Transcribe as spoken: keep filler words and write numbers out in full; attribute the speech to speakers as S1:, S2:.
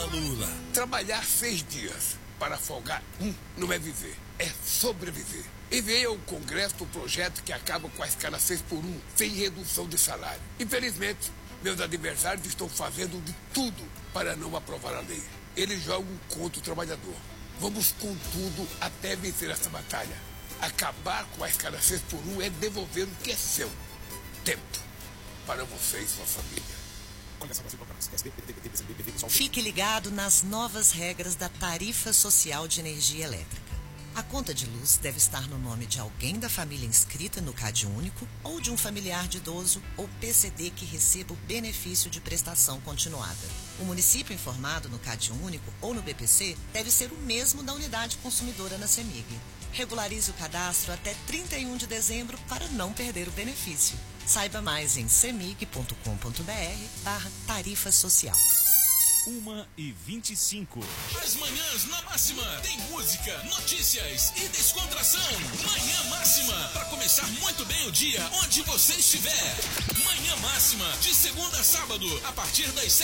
S1: Lula.
S2: Trabalhar seis dias para folgar um não é viver, é sobreviver. Enviei ao Congresso o projeto que acaba com a escala seis por um, sem redução de salário. Infelizmente, meus adversários estão fazendo de tudo para não aprovar a lei. Eles jogam contra o trabalhador. Vamos com tudo até vencer essa batalha. Acabar com a escala seis por um é devolver o que é seu. Tempo para você e sua família.
S3: Fique ligado nas novas regras da Tarifa Social de Energia Elétrica. A conta de luz deve estar no nome de alguém da família inscrita no CAD único ou de um familiar de idoso ou P C D que receba o benefício de prestação continuada. O município informado no CAD único ou no B P C deve ser o mesmo da unidade consumidora na CEMIG. Regularize o cadastro até trinta e um de dezembro para não perder o benefício. Saiba mais em cemig ponto com ponto br barra tarifa social.
S4: uma e vinte e cinco.
S1: As manhãs na Máxima tem música, notícias e descontração. Manhã Máxima, para começar muito bem o dia onde você estiver. Manhã Máxima, de segunda a sábado, a partir das